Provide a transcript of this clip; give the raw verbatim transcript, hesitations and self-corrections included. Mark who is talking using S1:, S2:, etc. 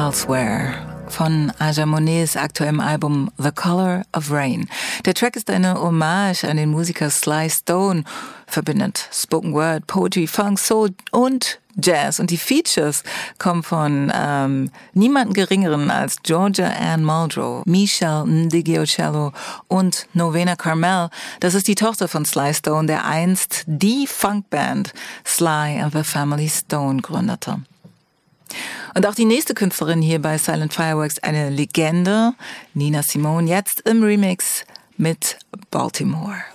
S1: Elsewhere von Aja Monets aktuellem Album The Color of Rain. Der Track ist eine Hommage an den Musiker Sly Stone, verbindet Spoken Word, Poetry, Funk, Soul und Jazz. Und die Features kommen von ähm, niemanden Geringeren als Georgia Ann Muldrow, Michelle Ndegeocello und Novena Carmel. Das ist die Tochter von Sly Stone, der einst die Funkband Sly and the Family Stone gründete. Und auch die nächste Künstlerin hier bei Silent Fireworks, eine Legende, Nina Simone, jetzt im Remix mit Baltimore.